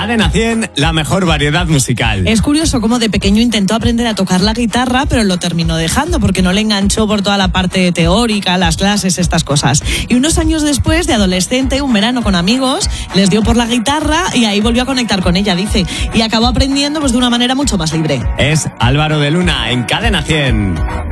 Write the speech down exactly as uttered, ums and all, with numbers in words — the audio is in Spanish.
Cadena cien, la mejor variedad musical. Es curioso cómo de pequeño intentó aprender a tocar la guitarra, pero lo terminó dejando porque no le enganchó por toda la parte teórica, las clases, estas cosas. Y unos años después, de adolescente, un verano con amigos, les dio por la guitarra y ahí volvió a conectar con ella, dice. Y acabó aprendiendo pues de una manera mucho más libre. Es Álvaro de Luna en Cadena cien.